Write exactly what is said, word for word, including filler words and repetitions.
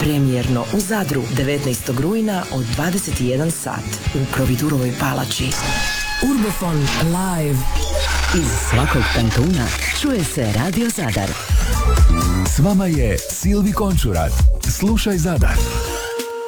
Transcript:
Premijerno u Zadru devetnaestog rujna od dvadeset jedan sat u Providurovoj palači. Urbofon live. Iz svakog kantuna čuje se Radio Zadar. S vama je Silvi Končurat. Slušaj Zadar.